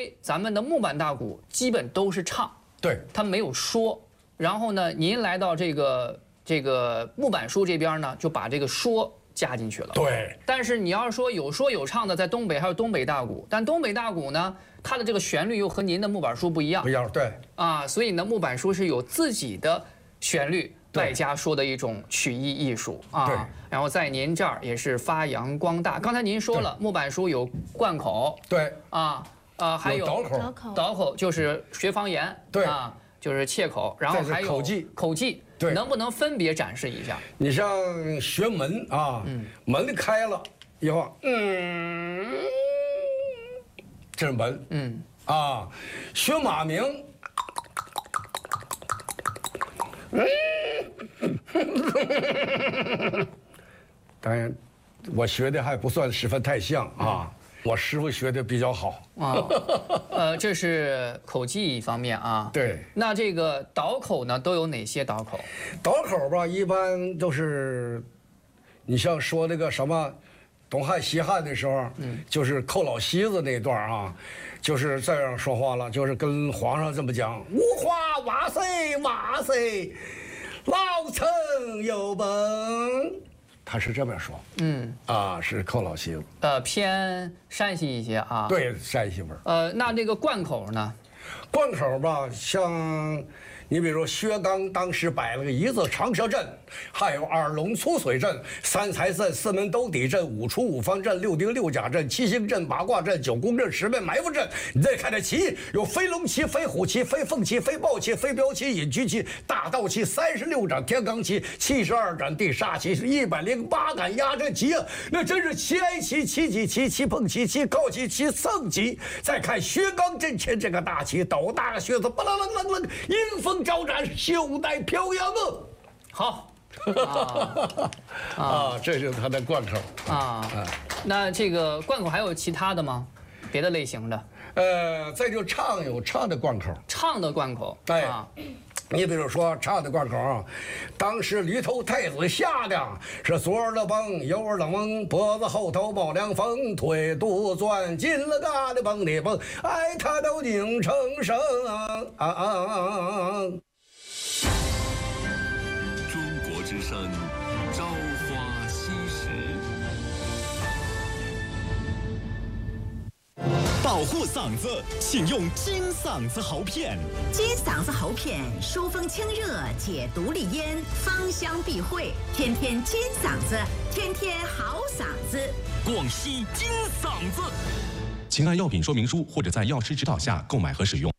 为咱们的木板大鼓基本都是唱， 对， 它没有说。然后呢，您来到这个木板书这边呢，就把这个说加进去了。 对。 但是你要是说有说有唱的，在东北还有东北大鼓，但东北大鼓呢，它的这个旋律又和您的木板书不一样。 不一样，对。 啊，所以呢，木板书是有自己的旋律。外加说的一种曲艺艺术啊，然后在您这儿也是发扬光大。刚才您说了，木板书有贯口， 对啊，还有倒口就是学方言， 对啊，就是切口，然后还有口技， 对， 能不能分别展示一下？ 你像学门啊，门开了以后，这是门，啊，学马鸣。当然，我学的还不算十分太像啊，我师傅学的比较好啊。这是口技方面啊。 对。 那这个倒口呢，都有哪些倒口？ 倒口吧，一般都是，你像说那个什么，东汉西汉的时候，就是寇老西子那段啊，就是这样说话了，就是跟皇上这么讲：无花瓦塞瓦塞。老臣有本，他是这么说，是寇老西子， 偏山西一些啊， 对，山西味儿。 那这个贯口呢？ 贯口吧，像你比如薛刚当时摆了个一字长蛇阵，还有二龙出水阵、三才阵、四门兜底阵、五出五方阵、六丁六甲阵、七星阵、八卦阵、九宫阵、十面埋伏阵。你再看这旗，有飞龙旗、飞虎旗、飞凤旗、飞豹旗、飞镖旗、隐居旗、大道旗、36掌天罡旗、72斩地煞旗、108杆压阵旗啊，那真是旗挨旗、旗戟旗、旗碰旗、旗靠旗、旗胜旗。再看薛刚阵前这个大旗，斗大个靴子，巴楞楞楞，迎风招展，袖带飘扬啊！ 好， 这就是他的贯口啊。那这个贯口还有其他的吗？别的类型的？ 再就唱有唱的贯口， 唱的贯口， 对。你比如说唱的贯口啊，当时驴头太子下的是左耳的崩，右耳的蒙，脖子后头冒凉风，腿肚钻进了嘎的崩的崩，哎，他都拧成声中国之声，朝花夕拾。 保护嗓子，请用金嗓子喉片。 金嗓子喉片疏风清热，解毒利咽，芳香避秽，天天金嗓子，天天好嗓子。 广西金嗓子，请按药品说明书或者在药师指导下购买和使用。